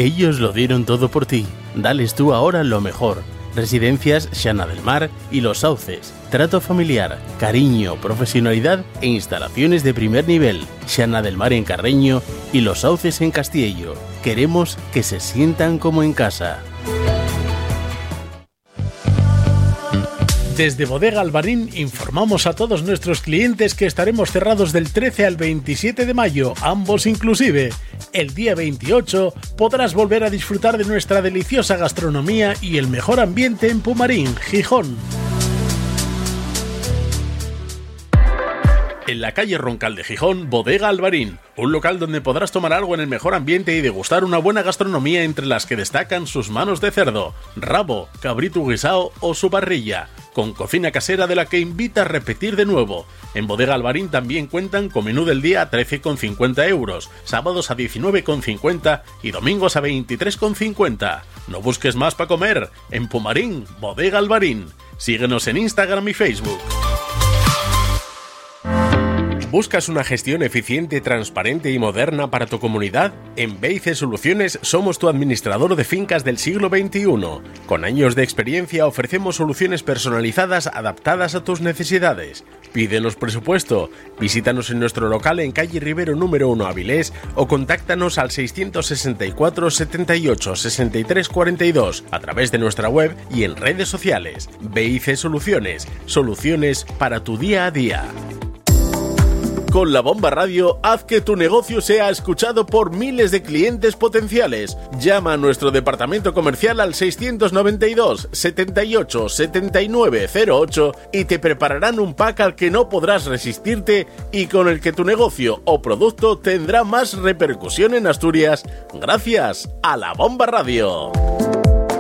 Ellos lo dieron todo por ti. Dales tú ahora lo mejor. Residencias Xana del Mar y Los Sauces. Trato familiar, cariño, profesionalidad e instalaciones de primer nivel. Xana del Mar en Carreño y Los Sauces en Castiello. Queremos que se sientan como en casa. Desde Bodega Alvarín informamos a todos nuestros clientes que estaremos cerrados del 13 al 27 de mayo, ambos inclusive. El día 28 podrás volver a disfrutar de nuestra deliciosa gastronomía y el mejor ambiente en Pumarín, Gijón. En la calle Roncal de Gijón, Bodega Alvarín, un local donde podrás tomar algo en el mejor ambiente y degustar una buena gastronomía, entre las que destacan sus manos de cerdo, rabo, cabrito guisao o su parrilla, con cocina casera de la que invita a repetir de nuevo. En Bodega Alvarín también cuentan con menú del día a 13,50 euros, sábados a 19,50 y domingos a 23,50. No busques más para comer. En Pumarín, Bodega Alvarín. Síguenos en Instagram y Facebook. ¿Buscas una gestión eficiente, transparente y moderna para tu comunidad? En BIC Soluciones somos tu administrador de fincas del siglo XXI. Con años de experiencia ofrecemos soluciones personalizadas adaptadas a tus necesidades. Pídenos presupuesto. Visítanos en nuestro local en calle Rivero número 1 Avilés o contáctanos al 664 78 63 42 a través de nuestra web y en redes sociales. BIC Soluciones. Soluciones para tu día a día. Con La Bomba Radio, haz que tu negocio sea escuchado por miles de clientes potenciales. Llama a nuestro departamento comercial al 692 78 79 08 y te prepararán un pack al que no podrás resistirte y con el que tu negocio o producto tendrá más repercusión en Asturias gracias a La Bomba Radio.